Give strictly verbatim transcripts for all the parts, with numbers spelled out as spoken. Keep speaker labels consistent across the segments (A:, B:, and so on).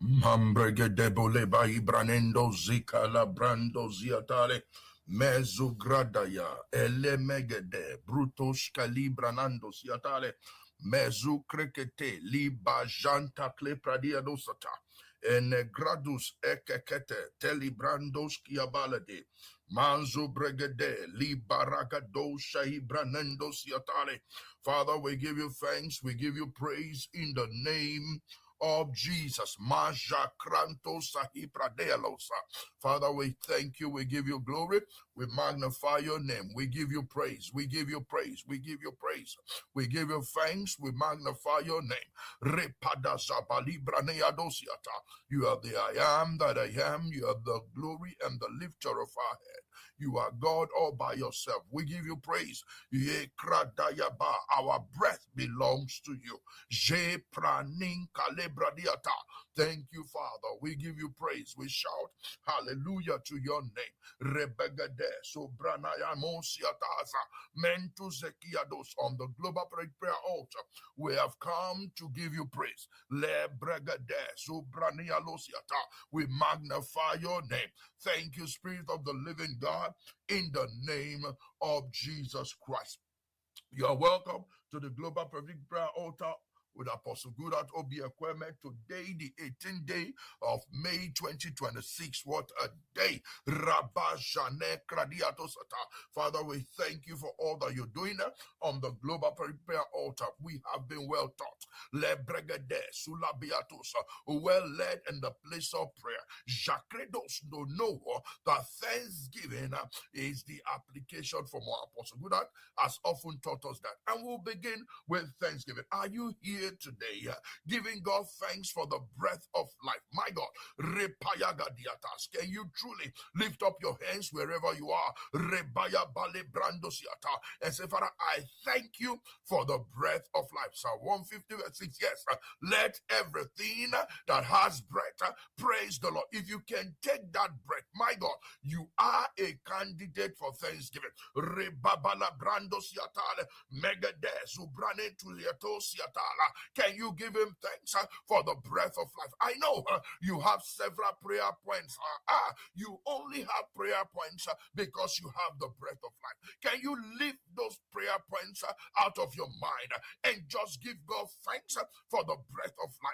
A: Mambregedebole ba ibranendo zika labrando ziatale. Mezugradaya elemegede brutos calibranando siatale. Mezu krekete liba janta klepradia dosata. Ene gradus ekekete telibrandos kiabalade. Manzo bregede libaragado shahibranendo siatale. Father, we give you thanks, we give you praise in the name of Jesus. Maja Kranto Sahipradealosa. Father, we thank you. We give you glory. We magnify your name. We give you praise. We give you praise. We give you praise. We give you thanks. We magnify your name. Repada Zabalibraneadosiata. You are the I am that I am. You are the glory and the lifter of our head. You are God all by yourself. We give you praise. Ye Kradayaba. Our breath belongs to you. Je pranin kalebradiata. Thank you, Father. We give you praise. We shout hallelujah to your name. Rebegade sobranayamosiataza mentu zekiados. On the global prayer altar, we have come to give you praise. Lebregade sobranialosiata. We magnify your name. Thank you, Spirit of the living God, in the name of Jesus Christ. You are welcome to the Global Prophetic Prayer Altar with Apostle Goodheart Obi Ekweme. Today, the eighteenth day of May twenty twenty-six. What a day. Rabba Jane Kradiatosata. Father, we thank you for all that you're doing on the Global Prophetic Prayer Altar. We have been well taught. Lebregede Sulabiatos, well led in the place of prayer. Jacredos no know that thanksgiving is the application from our Apostle Goodheart has often taught us that. And we'll begin with thanksgiving. Are you here today uh, giving God thanks for the breath of life? My God, Repayagadiatas. Can you truly lift up your hands wherever you are? Rebaya Bale Brandosiata. And say, Father, I thank you for the breath of life. Psalm one fifty verse six. Yes, uh, let everything that has breath uh, praise the Lord. If you can take that breath, my God, you are a candidate for thanksgiving. Rebabala Brandosiatale Megade Zubrane Tuliatosiatala. Can you give him thanks uh, for the breath of life? I know uh, you have several prayer points. Uh, ah, you only have prayer points uh, because you have the breath of life. Can you lift those prayer points uh, out of your mind uh, and just give God thanks uh, for the breath of life?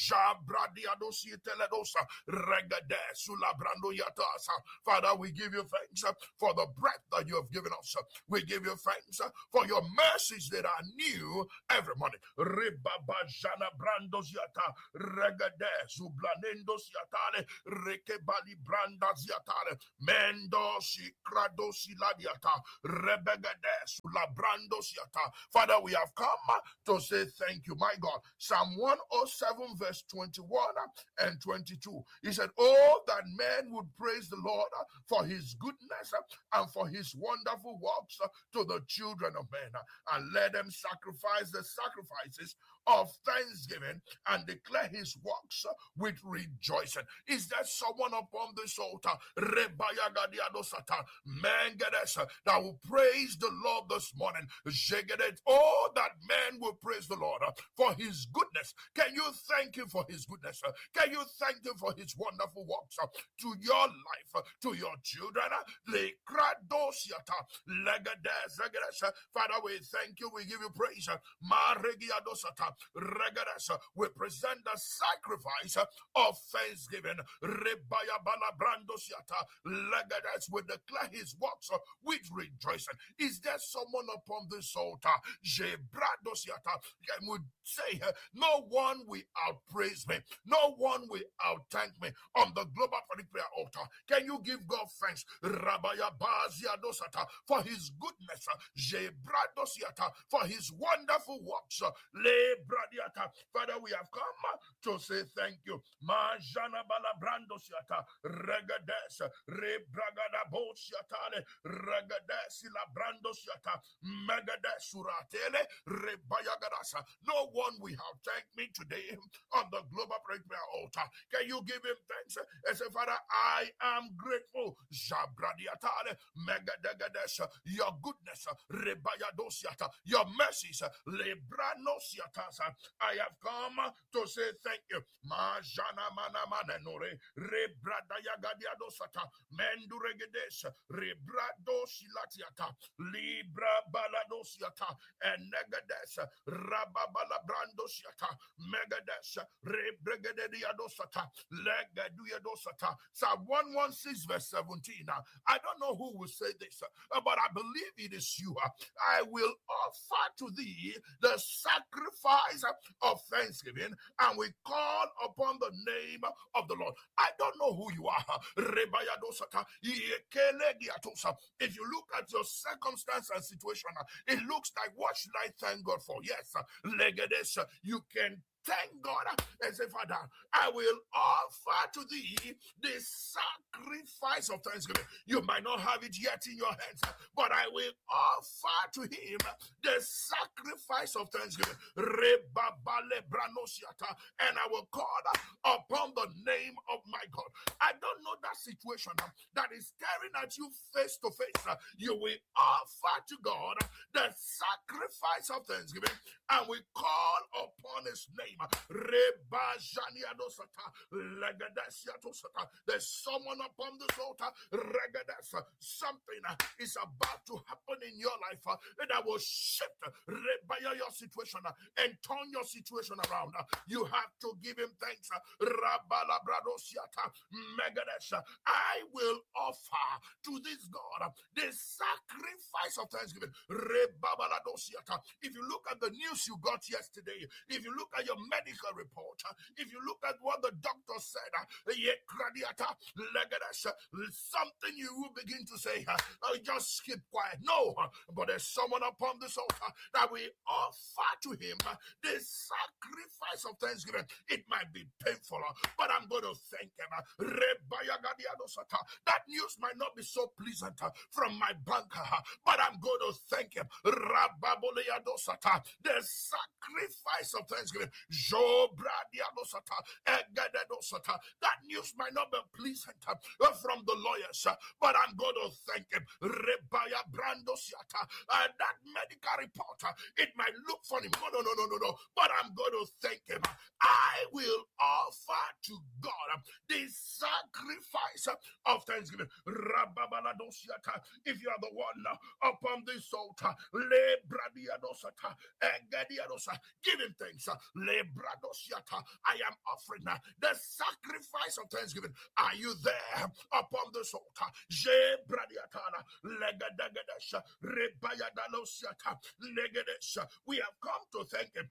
A: Father, we give you thanks uh, for the breath that you have given us. Uh, we give you thanks uh, for your mercies that are new every morning. Babajana brandos yata regade zublanendos yatale rekebali brandas yatale mendosi kradosi ladiata rebegade sulabrandos yata. Father, we have come to say thank you, my God. Psalm one oh seven verse twenty-one and twenty-two. He said, oh, that men would praise the Lord for his goodness and for his wonderful works to the children of men, and let them sacrifice the sacrifices of thanksgiving and declare his works with rejoicing. Is there someone upon this altar that will praise the Lord this morning? Oh, that man will praise the Lord for his goodness. Can you thank him for his goodness? Can you thank him for his wonderful works to your life, to your children? Father, we thank you. We give you praise. We present the sacrifice of thanksgiving. We declare his works with rejoicing. Is there someone upon this altar? Can we say, no one will outpraise me, no one will outthank me on the Global Prophetic Prayer Altar? Can you give God thanks for his goodness, for his wonderful works? Father, we have come to say thank you. Majana balabrandosiata regades rebragada bosiatale regades labrandosiata megadesuratele rebayagadasa. No one will have thanked me today on the Global Prayer Altar. Can you give him thanks and say, Father, I am grateful. Jabradiatale megadegades, your goodness rebayadosiata, your mercies lebranosiata I have come to say thank you. Majana mana manenore rebrada yagadia sata menduregedes rebrado silatiata libra baladosiata and negades rababala brandosiata megades rebregediadosata legaduadosata. Psalm one sixteen verse seventeen. I don't know who will say this, but I believe it is you. I will offer to thee the sacrifice of thanksgiving, and we call upon the name of the Lord. I don't know who you are. If you look at your circumstance and situation, it looks like, what should I thank God for? Yes, you can thank God and say, Father, I will offer to thee the sacrifice of thanksgiving. You might not have it yet in your hands, but I will offer to him the sacrifice of thanksgiving. And I will call upon the name of my God. I don't know that situation that is staring at you face to face. You will offer to God the sacrifice of thanksgiving, and we call upon his name. There's someone upon this altar. Something is about to happen in your life that will shift your situation and turn your situation around. You have to give him thanks. I will offer to this God the sacrifice of thanksgiving. If you look at the news you got yesterday, if you look at your medical report, if you look at what the doctor said, something you will begin to say, oh, just keep quiet. No, but there's someone upon this altar that we offer to him the sacrifice of thanksgiving. It might be painful, but I'm going to thank him. That news might not be so pleasant from my banker, but I'm going to thank him. The sacrifice of thanksgiving. That news might not be pleasant from the lawyers, but I'm going to thank him. Uh, that medical report, it might look funny. No, no, no, no, no, no. But I'm going to thank him. I will offer to God the sacrifice of thanksgiving. If you are the one upon this altar, give him thanks. I am offering the sacrifice of thanksgiving. Are you there upon this altar? We have come to thank him.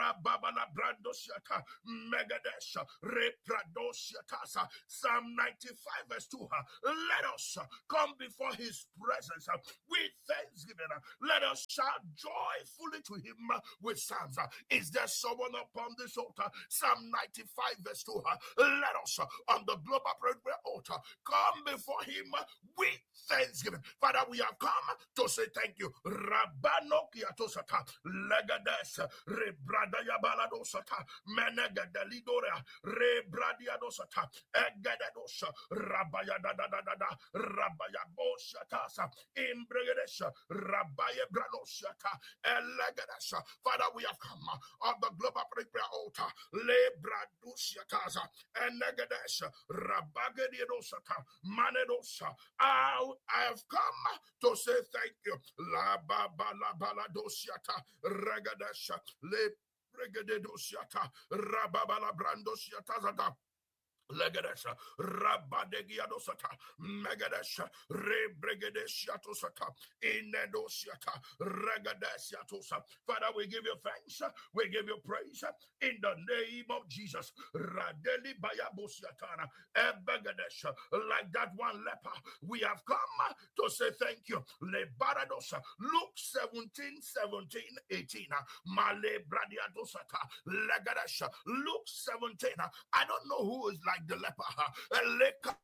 A: Psalm ninety-five verse two. Let us come before his presence with thanksgiving. Let us shout joyfully to him with psalms. Is there someone upon this altar? Psalm ninety-five verse two. Let us on the global prayer altar come before him with thanksgiving. Father, we have come to say thank you. Rabano kiatosata legades rebradaya baladosata menegadelidoria rebradiadosata egadedosa rabaya da da da da da rabaya boshatasa imbregedesha rabaya branosata elegadesha. Father, we have come on the global prayer altar. Le bradushatasa enegadesha rabagediadosata manedosa. I have come to say thank you. La baba la baladosiata regadesha le regedosiata rababala brandosiata zada. Legadesha, Rabadegiadosata, Megadesha, Rebregedesiatosata, Inedosiata, Regadesiatosa. Father, we give you thanks, we give you praise in the name of Jesus. Radeli Bayabosiatana, Ebegadesha, like that one leper, we have come to say thank you. Lebaradosa, Luke seventeen, seventeen, eighteen, Male Bradiadosata, Legadesha, Luke seventeen. I don't know who is like the leper.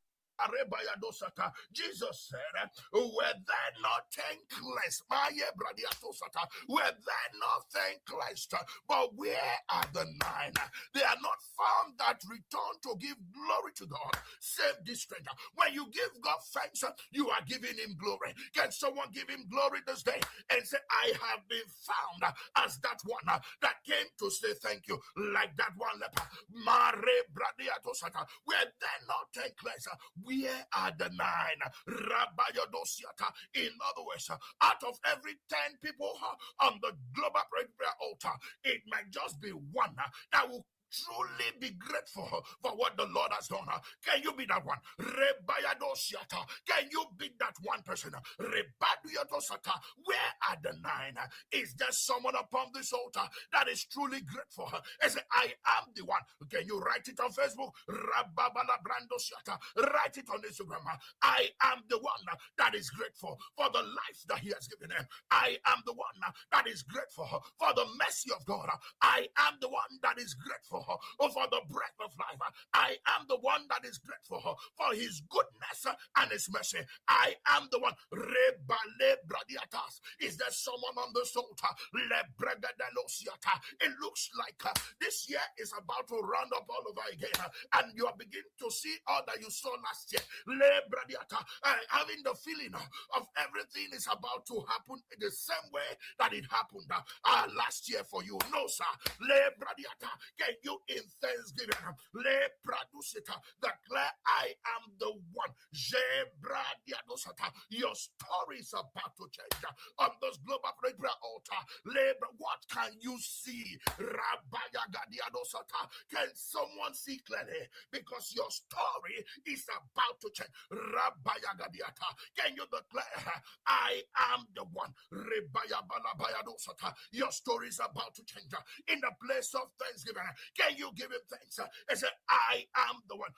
A: Jesus said, were there not ten cleansed? Were there not ten cleansed? But where are the nine? They are not found that that return to give glory to God. Save this stranger. When you give God thanks, you are giving him glory. Can someone give him glory this day and say, I have been found as that one that came to say thank you, like that one leper. Mare bradiatosata. Were there not ten cleansed? Where are the nine? Rabayodosiata. In other words, out of every ten people on the global prayer altar, it might just be one that will truly be grateful for what the Lord has done. Can you be that one? Can you be that one person? Where are the nine? Is there someone upon this altar that is truly grateful and say, I am the one? Can you write it on Facebook? Write it on Instagram. I am the one that is grateful for the life that he has given him. I am the one that is grateful for the mercy of God. I am the one that is grateful for the breath of life. I am the one that is grateful for his goodness and his mercy. I am the one. Is there someone on the altar? It looks like uh, this year is about to round up all over again, uh, and you are beginning to see all that you saw last year. Uh, having the feeling uh, of everything is about to happen in the same way that it happened uh, uh, last year for you. No, sir. Can you in thanksgiving le produce it, declare, I am the one. Your story is about to change on this global prayer altar. What can you see? Can someone see clearly? Because your story is about to change. Can you declare, I am the one? Your story is about to change in the place of thanksgiving. Can you give him thanks and say, I am the one?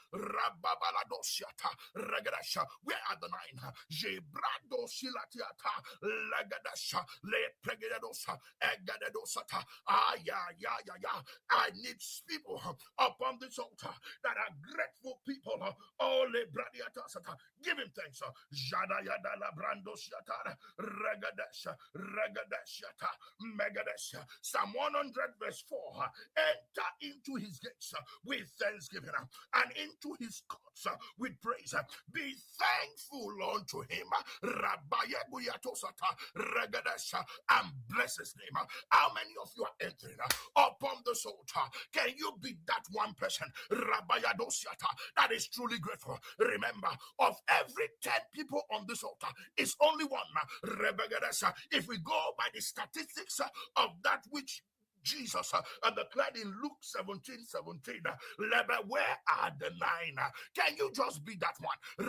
A: Where are the nine? Jebrado silatiata lagadasha le pregedosa egadosata. Ah, yeah, yeah, yeah, yeah. I need people upon this altar that are grateful people. Oh, le bradiata sata. Give him thanks. Jada yada la brando siata regadasha regadashata megadasha. Psalm one hundred verse four. Enter into his gates with thanksgiving and into his courts with praise. Be thankful unto him. And bless his name. How many of you are entering upon this altar? Can you be that one person that is truly grateful? Remember, of every ten people on this altar, it's only one. If we go by the statistics of that which Jesus uh, and declared in Luke seventeen seventeen, uh, where are the nine? Uh, can you just be that one?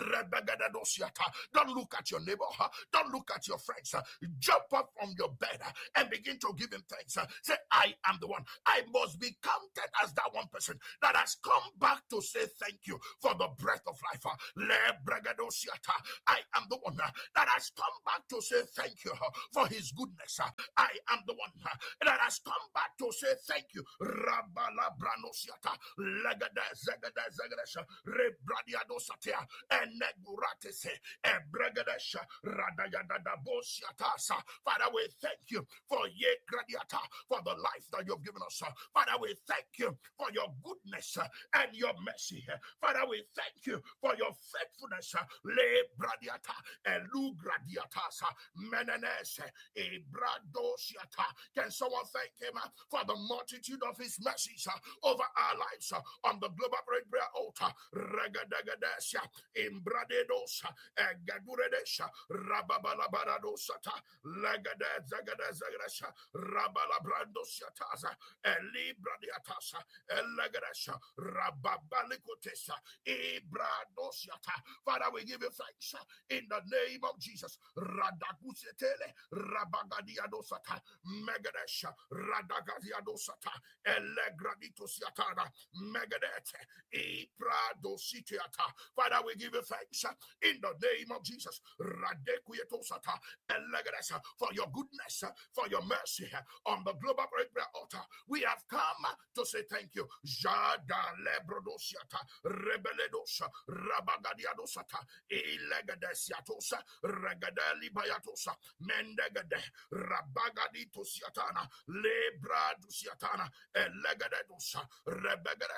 A: Don't look at your neighbor. Uh, don't look at your friends. Uh, jump up from your bed uh, and begin to give him thanks. Uh, say, I am the one. I must be counted as that one person that has come back to say thank you for the breath of life. Uh, I am the one uh, that has come back to say thank you uh, for his goodness. Uh, I am the one uh, that has come back to say thank you. Rabala branosiata legada zegada zegadesha rebradiadosatia eneguratese ebregadesha radayada bosiatasa. Father, we thank you for ye gradiata, for the life that you've given us. Father, we thank you for your goodness and your mercy. Father, we thank you for your faithfulness. Le bradiata elu gradiatasa menenese ebradosiata. Can someone thank him for the multitude of his mercies uh, over our lives uh, on the global prayer altar? Regadagadesia, Imbradedosa, Egaduredesha, Rababalabadosata, Legade, Zagade, Zagadesha, Rabalabrandosiataza, Elibradiatasa, Elegadesha, Rababalikotesa, Ibradosiata. Father, we give you thanks uh, in the name of Jesus. Radagusetele, Rabagadiadosata, Megadesha, Radagadiadosata, Elegraditosiatana, Megadete, Ipradositiata. Father, we give you thanks uh, in the name of Jesus. Radekuetosata, Elegades, for your goodness, uh, for your mercy uh, on the global prayer altar. We have come uh, to say thank you. Jada lebrodosiata, rebeledosa, Rabagadiadosata, Elegedesiatosa, Regadeli Bayatosa, Mendegade, Rabagaditosiatana, Lebradusiatana, Elegadedosa, Rebegadesa,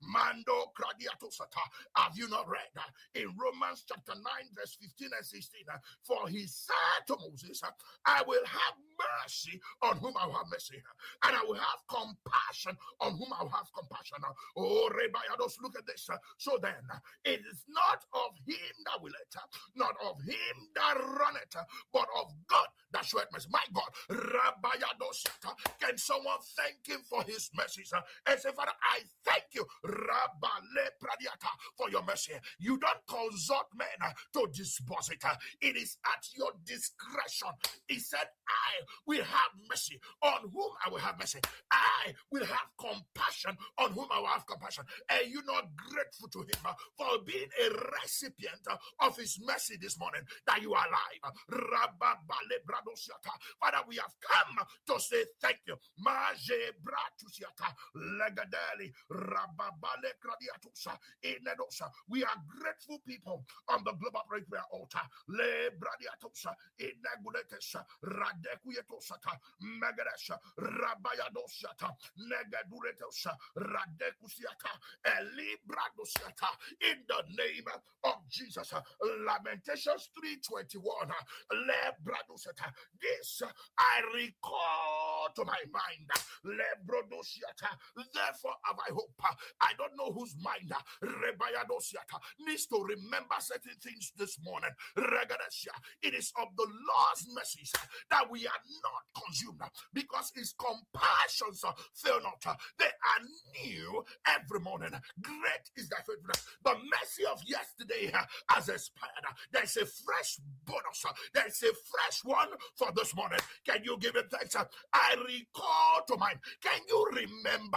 A: Mando Kradiatosata. Have you not read uh, in Romans chapter nine, verse fifteen and sixteen? Uh, for he said to Moses, uh, I will have mercy on whom I will have mercy, uh, and I will have compassion on whom I will have compassion. Uh, oh, Rebayados, look at this. Uh, so then, uh, it is not of him that willeth, uh, not of him that runneth, uh, but of God that showeth mercy. My God, Rabayados, uh, can someone thank him for his mercies? Uh, and say, Father, I thank you, Rabale Pradiata, for your mercy. You don't consult men uh, to disburse it. Uh, it is at your discretion. He said, I will have mercy on whom I will have mercy. I will have compassion on whom I will have compassion. Are you not grateful to him uh, for being a recipient uh, of his mercy this morning, that you are alive? Rababale Bradosiata. Father, we have come to say thank you. Maje Bratusiata Legadeli Rababale Kradiatusa Inedosa. We are grateful people on the Global Prayer Altar. Le Bradiatosa Ineguletesa Radekuyetosata Megadesha Rabayadosata Negaduretosha Radekusiata Elibradosiata. In the name of Jesus. Lamentations three twenty-one. Le Bradosata. This I recall to my mind. Le Brodosiata. Therefore have I hope. I don't know whose mind Rebayadosiata needs to remember certain things this morning. Regadesia. It is of the Lord's mercies that we are not consumed, because his compassions fail not. They are new every morning. Great is thy faithfulness. The mercy of yesterday has expired. There is a fresh bonus. There is a fresh one for this morning. Can you give it thanks? I recall to mind. Can you remember?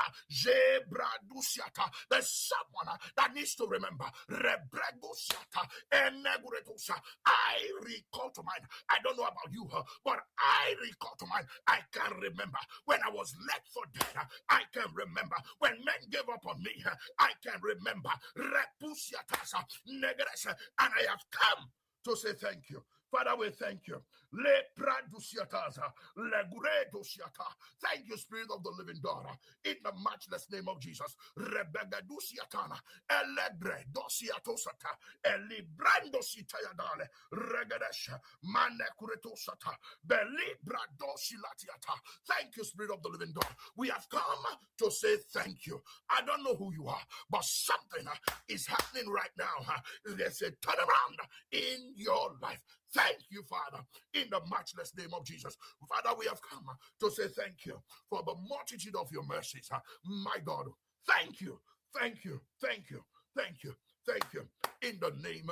A: Jebradusiata. There's someone that needs to remember. Rebregusiata. Eneguretusa. I recall to mind. I don't know about you, but I recall to mind. I can remember when I was left for dead. I can remember when men gave up on me. I can remember. Repusiatasa. Negresa. And I have come to say thank you. Father, we thank you. Le pradusiataza, le guredosiata. Thank you, Spirit of the Living God. In the matchless name of Jesus. Rebega dusiatana, elegre dosiatosata, elibrando sitayadale, regadesha, manekuretosata, belibra dosilatiata. Thank you, Spirit of the Living God. We have come to say thank you. I don't know who you are, but something is happening right now. There's a turnaround in your life. Thank you, Father, in the matchless name of Jesus. Father, we have come to say thank you for the multitude of your mercies. My God, thank you, thank you, thank you, thank you, thank you, in the name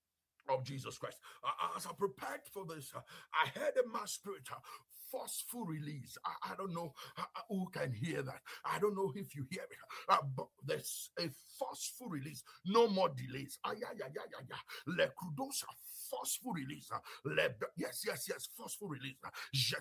A: of Jesus Christ. Uh, as I prepared for this, uh, I heard in my spirit uh, forceful release. I, I don't know uh, who can hear that. I don't know if you hear it, uh, but there's a forceful release. No more delays. Ah, yeah, yeah, yeah, yeah, yeah. Le Kudosa, forceful release. Uh, le, yes, yes, yes, forceful release. Uh,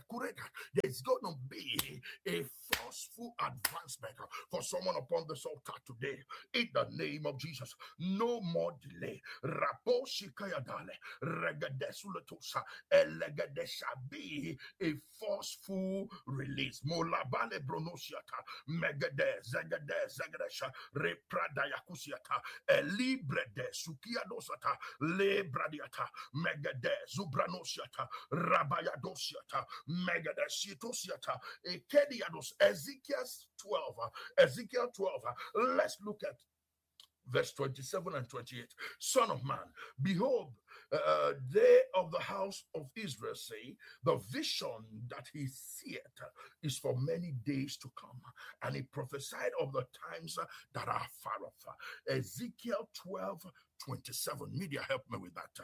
A: There's going to be a forceful advancement uh, for someone upon this altar today. In the name of Jesus, no more delay. Rapo Shikayadale, Regadesulatosa, Elegedesha be a forceful release. Molabale Bronosiata, Megade, Zegade, Zegadesha, Repradayakusiata, Elibrede, Sukiadosata, Lebradiata, Megade, Zubranosiata, Rabayadosiata, Megade, Sitosiata, Ekediados, Ezekiel twelve, Ezekiel twelve. Let's look at verse twenty-seven and twenty-eight. Son of man, behold, uh, they of the house of Israel say, the vision that he seeth is for many days to come. And he prophesied of the times that are far off. Ezekiel twelve, twenty-seven. Media, help me with that.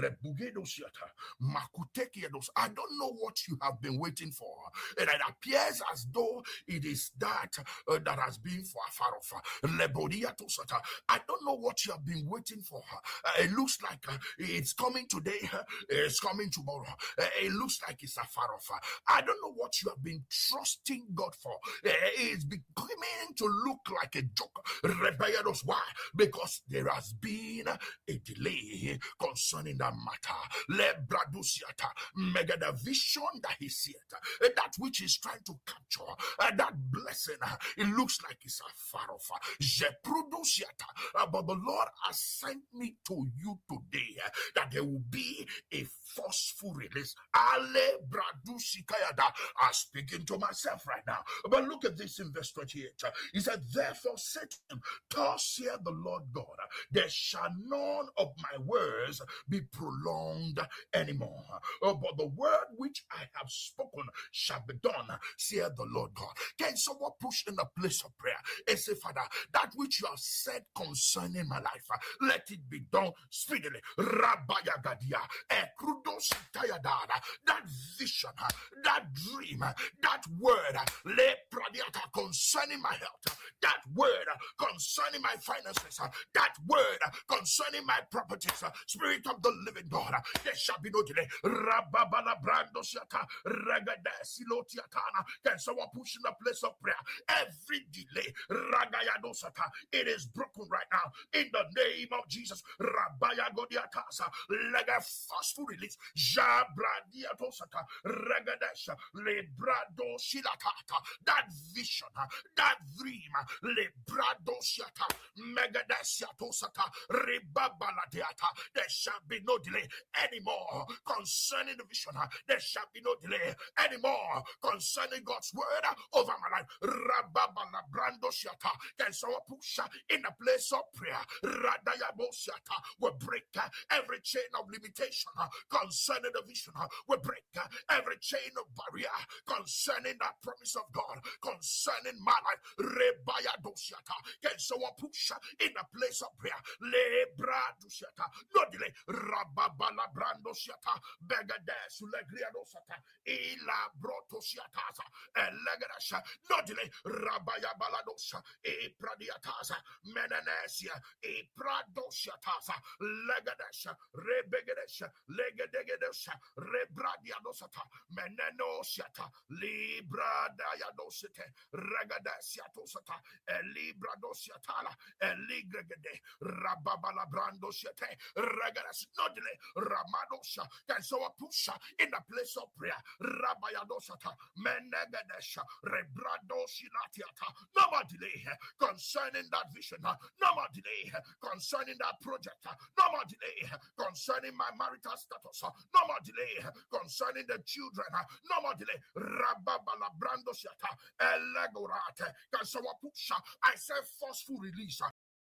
A: I don't know what you have been waiting for. And it appears as though it is that uh, that has been for far off. I don't know what you have been waiting for. Uh, it looks like uh, it's coming today. Uh, it's coming tomorrow. Uh, it looks like it's afar off. I don't know what you have been trusting God for. Uh, it's beginning to look like a joke. Why? Because there has been a delay concerning that matter. Let Bradusiata mega the vision that he sees, uh, that which is trying to capture, uh, that blessing, uh, it looks like it's a far off. Jeprudusiata, uh, but the Lord has sent me to you today, uh, that there will be a forceful release. Ale Bradusikayada. I'm speaking to myself right now. But look at this in verse twenty-eight. He said, therefore said to him, thus saith the Lord God, there shall none of my words be prolonged anymore. Oh, but the word which I have spoken shall be done, saith the Lord God. Can someone push in the place of prayer and say, Father, that which you have said concerning my life, let it be done speedily. Rabaya Gadia, Ekrudos Tayadada, that vision, that dream, that word, Le Pradiata concerning my health, that word concerning my finances, that word concerning my properties, Spirit of the living God, there shall be no delay. Rababala Brandosiata, Regadesilotiatana. Can someone push in the place of prayer? Every delay, Ragayadosata, it is broken right now in the name of Jesus. Rabaya Godiatasa, Lega forceful release, Jabradiatosata, Regadesha, Lebrado Shilatata, that vision, that dream, Lebrado Shiata, Megadesiatosata, Rebabaladeata, there shall be no delay anymore concerning the vision. There shall be no delay anymore concerning God's word over my life. Rababala Brando Shiata. Can someone push in the place of prayer? Radayabo Shiata will break every chain of limitation concerning the vision. We break every chain of barrier concerning that promise of God concerning my life. Rebaya Dosiata. Can someone push in the place of prayer? Lebra Dosiata. No delay. Rababala Brando Shiata. Begades Legriado Sata. Ila Broto Shiatasa. Elegadasha. No delay. Rabaya Baladosa. E Pradiatasa. Menanesia. E Pradoshiatasa. Legadasha. Rebegadesha. Legadegedesha. Rebradiadosata. Menenosiata. Libra Diadosite. Regadesiatosata. Elibradosiatala. Eligregade. Rababala Brando Shiate. Regadas. No delay. Ramadosha. Can someone push in the place of prayer? Rabayadosata. Menegadesha. Rebradoshinatiata. No more delay concerning that vision. No more delay concerning that project. No more delay concerning my marital status. No more delay concerning the children. No more delay. Rababala Brandosiata. Elegorate. Can someone push? I say forceful release.